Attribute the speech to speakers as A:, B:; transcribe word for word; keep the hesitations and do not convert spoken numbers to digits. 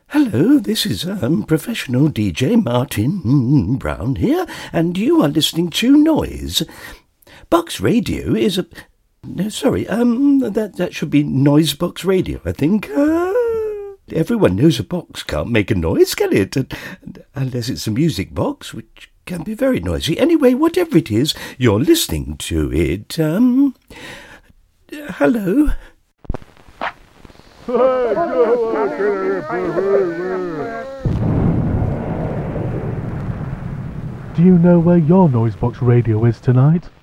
A: Hello, this is um, professional D J Martin Brown here, and you are listening to Noise. Box Radio is a... No, sorry, um, that, that should be Noise Box Radio, I think. Uh, everyone knows a box can't make a noise, can it? And, and, unless it's a music box, which can be very noisy. Anyway, whatever it is, you're listening to it. Um, hello?
B: Do you know where your Noisebox Radio is tonight?